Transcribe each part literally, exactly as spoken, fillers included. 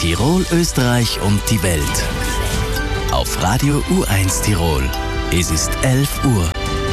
Tirol, Österreich und die Welt. Auf Radio U eins Tirol. Es ist elf Uhr.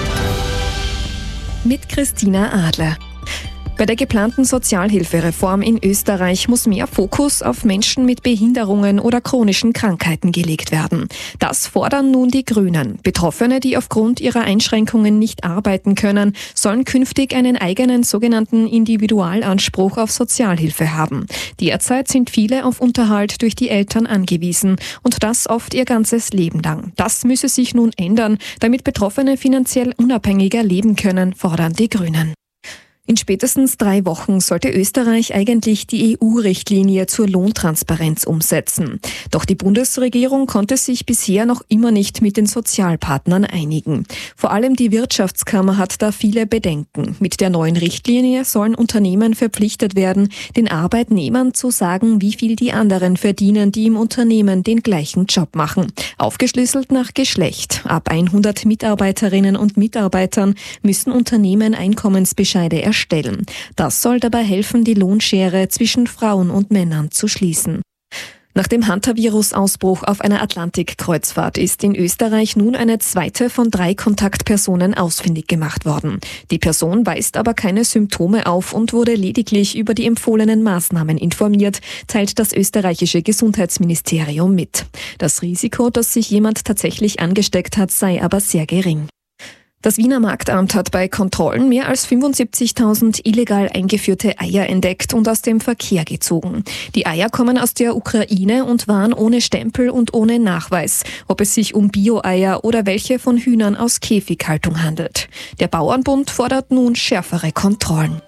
Mit Christina Adler. Bei der geplanten Sozialhilfereform in Österreich muss mehr Fokus auf Menschen mit Behinderungen oder chronischen Krankheiten gelegt werden. Das fordern nun die Grünen. Betroffene, die aufgrund ihrer Einschränkungen nicht arbeiten können, sollen künftig einen eigenen sogenannten Individualanspruch auf Sozialhilfe haben. Derzeit sind viele auf Unterhalt durch die Eltern angewiesen und das oft ihr ganzes Leben lang. Das müsse sich nun ändern, damit Betroffene finanziell unabhängiger leben können, fordern die Grünen. In spätestens drei Wochen sollte Österreich eigentlich die E U-Richtlinie zur Lohntransparenz umsetzen. Doch die Bundesregierung konnte sich bisher noch immer nicht mit den Sozialpartnern einigen. Vor allem die Wirtschaftskammer hat da viele Bedenken. Mit der neuen Richtlinie sollen Unternehmen verpflichtet werden, den Arbeitnehmern zu sagen, wie viel die anderen verdienen, die im Unternehmen den gleichen Job machen. Aufgeschlüsselt nach Geschlecht. Ab hundert Mitarbeiterinnen und Mitarbeitern müssen Unternehmen Einkommensbescheide erstellen. Stellen. Das soll dabei helfen, die Lohnschere zwischen Frauen und Männern zu schließen. Nach dem Hantavirus-Ausbruch auf einer Atlantikkreuzfahrt ist in Österreich nun eine zweite von drei Kontaktpersonen ausfindig gemacht worden. Die Person weist aber keine Symptome auf und wurde lediglich über die empfohlenen Maßnahmen informiert, teilt das österreichische Gesundheitsministerium mit. Das Risiko, dass sich jemand tatsächlich angesteckt hat, sei aber sehr gering. Das Wiener Marktamt hat bei Kontrollen mehr als fünfundsiebzigtausend illegal eingeführte Eier entdeckt und aus dem Verkehr gezogen. Die Eier kommen aus der Ukraine und waren ohne Stempel und ohne Nachweis, ob es sich um Bio-Eier oder welche von Hühnern aus Käfighaltung handelt. Der Bauernbund fordert nun schärfere Kontrollen.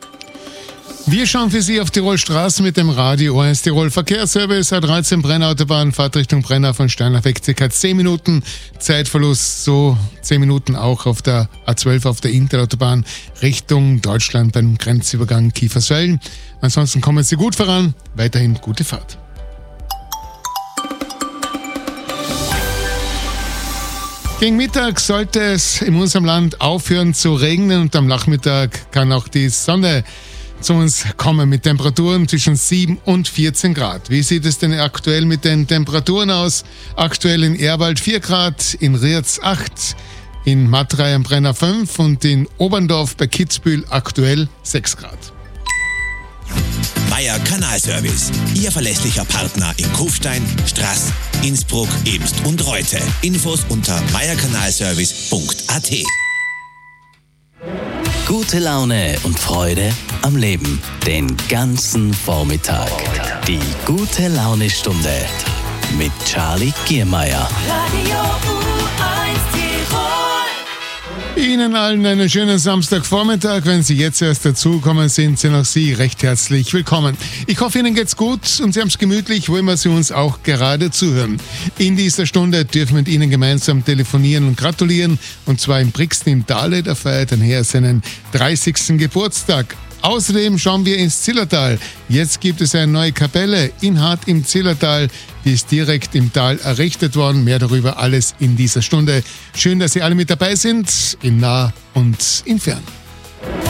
Wir schauen für Sie auf Tirol Straßen mit dem Radio U eins Tirol Verkehrsservice. A dreizehn Brennautobahn, Fahrt Richtung Brenner von Steinach weg, ca. zehn Minuten. Zeitverlust, so zehn Minuten auch auf der A zwölf auf der Interautobahn Richtung Deutschland beim Grenzübergang Kiefersfelden. Ansonsten kommen Sie gut voran. Weiterhin gute Fahrt. Gegen Mittag sollte es in unserem Land aufhören zu regnen und am Nachmittag kann auch die Sonne zu uns kommen mit Temperaturen zwischen sieben und vierzehn Grad. Wie sieht es denn aktuell mit den Temperaturen aus? Aktuell in Ehrwald vier Grad, in Rietz acht, in Matrei am Brenner fünf und in Oberndorf bei Kitzbühel aktuell sechs Grad. Meier Kanalservice, Ihr verlässlicher Partner in Kufstein, Straß, Innsbruck, Ebst und Reute. Infos unter meierkanalservice punkt a t. Gute Laune und Freude am Leben. Den ganzen Vormittag. Die gute Laune-Stunde mit Charlie Giermeier. Radio U eins Tirol. Ihnen allen einen schönen Samstagvormittag. Wenn Sie jetzt erst dazukommen, sind Sie noch Sie recht herzlich willkommen. Ich hoffe, Ihnen geht's gut und Sie haben es gemütlich, wo immer Sie uns auch gerade zuhören. In dieser Stunde dürfen wir mit Ihnen gemeinsam telefonieren und gratulieren. Und zwar in Brixen im Tale, da feiert ein Herr seinen dreißigsten Geburtstag. Außerdem schauen wir ins Zillertal. Jetzt gibt es eine neue Kapelle in Hart im Zillertal. Die ist direkt im Tal errichtet worden. Mehr darüber alles in dieser Stunde. Schön, dass Sie alle mit dabei sind, in nah und in fern.